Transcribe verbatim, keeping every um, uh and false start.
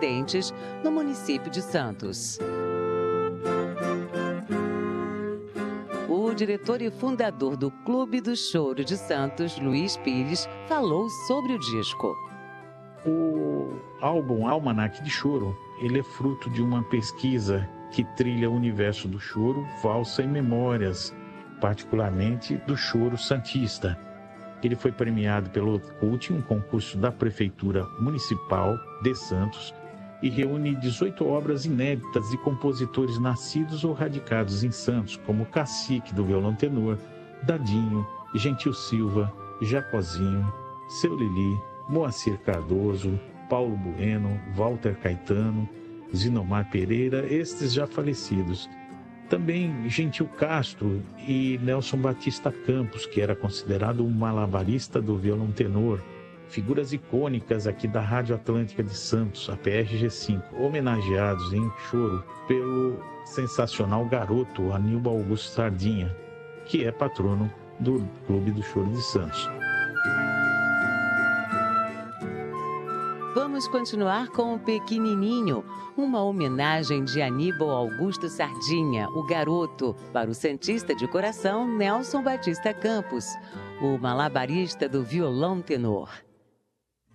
independentes no município de Santos. O diretor e fundador do Clube do Choro de Santos, Luiz Pires, falou sobre o disco. O álbum Almanaque de Choro, ele é fruto de uma pesquisa que trilha o universo do choro, valsa e memórias, particularmente do choro santista. Ele foi premiado pelo CUT, um concurso da Prefeitura Municipal de Santos, e reúne dezoito obras inéditas de compositores nascidos ou radicados em Santos, como Cacique do violão tenor, Dadinho, Gentil Silva, Jacozinho, Seu Lili, Moacir Cardoso, Paulo Bueno, Walter Caetano, Zinomar Pereira, estes já falecidos. Também Gentil Castro e Nelson Batista Campos, que era considerado um malabarista do violão tenor. Figuras icônicas aqui da Rádio Atlântica de Santos, a P R G cinco, homenageados em choro pelo sensacional garoto Aníbal Augusto Sardinha, que é patrono do Clube do Choro de Santos. Vamos continuar com o Pequenininho, uma homenagem de Aníbal Augusto Sardinha, o garoto, para o santista de coração Nelson Batista Campos, o malabarista do violão tenor.